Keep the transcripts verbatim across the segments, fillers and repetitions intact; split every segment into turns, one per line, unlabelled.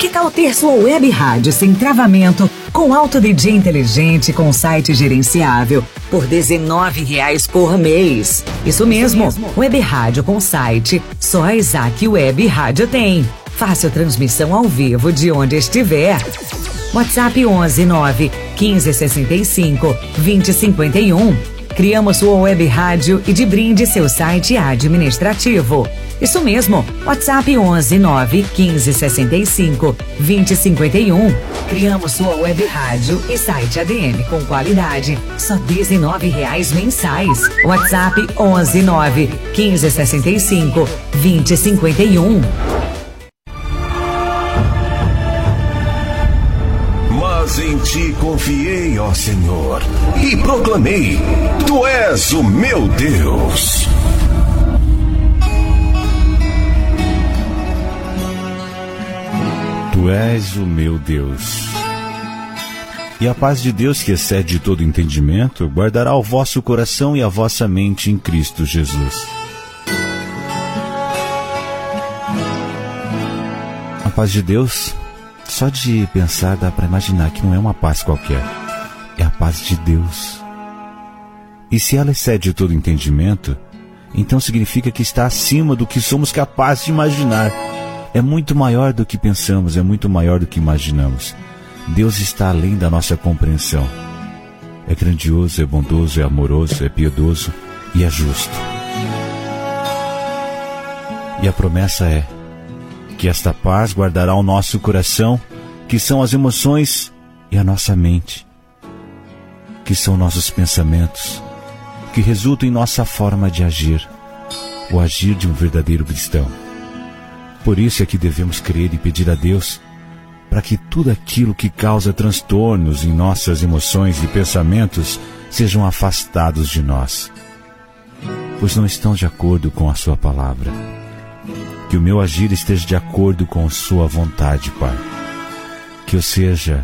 Que tal ter sua web rádio sem travamento, com alto D J inteligente, com site gerenciável, por dezenove reais por mês? Isso mesmo, Isso mesmo. Web rádio com site, só a Isaac Web Rádio tem. Fácil transmissão ao vivo de onde estiver. WhatsApp onze nove quinze sessenta e cinco vinte cinquenta e um. Criamos sua web rádio e de brinde seu site administrativo. Isso mesmo, WhatsApp onze nove quinze sessenta e cinco vinte cinquenta e um. Criamos sua web rádio e site A D M com qualidade, só dezenove reais mensais. WhatsApp onze nove quinze sessenta e cinco vinte cinquenta e um.
Mas em ti confiei, ó Senhor, e proclamei: Tu és o meu Deus.
Tu és o meu Deus. E a paz de Deus, que excede todo entendimento, guardará o vosso coração e a vossa mente em Cristo Jesus. A paz de Deus, só de pensar dá para imaginar que não é uma paz qualquer. É a paz de Deus. E se ela excede todo entendimento, então significa que está acima do que somos capazes de imaginar. É muito maior do que pensamos, é muito maior do que imaginamos. Deus está além da nossa compreensão. É grandioso, é bondoso, é amoroso, é piedoso e é justo. E a promessa é que esta paz guardará o nosso coração, que são as emoções, e a nossa mente, que são nossos pensamentos, que resultam em nossa forma de agir, o agir de um verdadeiro cristão. Por isso é que devemos crer e pedir a Deus para que tudo aquilo que causa transtornos em nossas emoções e pensamentos sejam afastados de nós, pois não estão de acordo com a sua palavra. Que o meu agir esteja de acordo com sua vontade, Pai. Que eu seja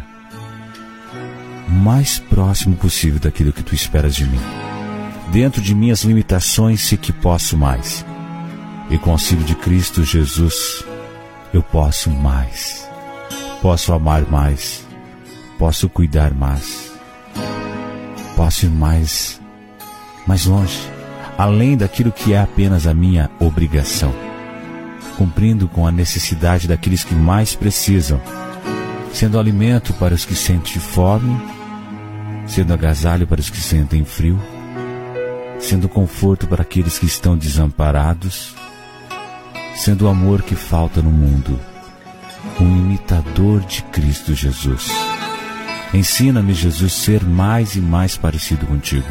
o mais próximo possível daquilo que tu esperas de mim. Dentro de minhas limitações, sei que posso mais. E com o auxílio de Cristo Jesus, eu posso mais. Posso amar mais. Posso cuidar mais. Posso ir mais, mais longe, além daquilo que é apenas a minha obrigação, cumprindo com a necessidade daqueles que mais precisam, sendo alimento para os que sentem fome, sendo agasalho para os que sentem frio, sendo conforto para aqueles que estão desamparados, sendo o amor que falta no mundo, um imitador de Cristo Jesus. Ensina-me, Jesus, ser mais e mais parecido contigo.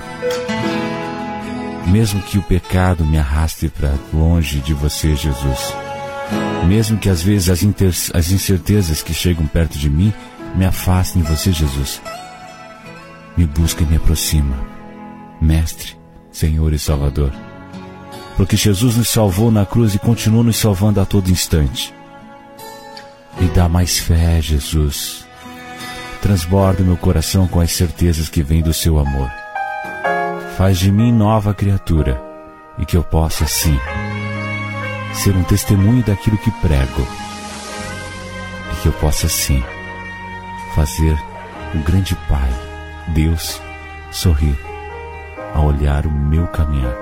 Mesmo que o pecado me arraste para longe de você, Jesus. Mesmo que às vezes as, inter... as incertezas que chegam perto de mim me afastem de você, Jesus. Me busca e me aproxima, Mestre, Senhor e Salvador. Porque Jesus nos salvou na cruz e continua nos salvando a todo instante. Me dá mais fé, Jesus. Transborda o meu coração com as certezas que vêm do seu amor. Faz de mim nova criatura e que eu possa, sim, ser um testemunho daquilo que prego. E que eu possa, sim, fazer o grande Pai, Deus, sorrir ao olhar o meu caminhar.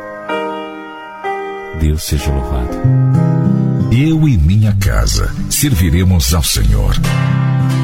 Deus seja louvado.
Eu e minha casa serviremos ao Senhor.